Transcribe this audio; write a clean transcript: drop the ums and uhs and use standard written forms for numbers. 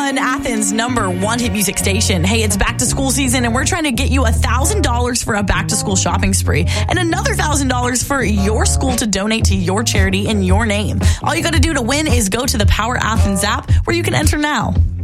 on Athens' #1 hit music station. Hey, it's back to school season, and we're trying to get you $1,000 for a back to school shopping spree and another $1,000 for your school to donate to your charity in your name. All you got to do to win is go to the Power Athens app, where you can enter now.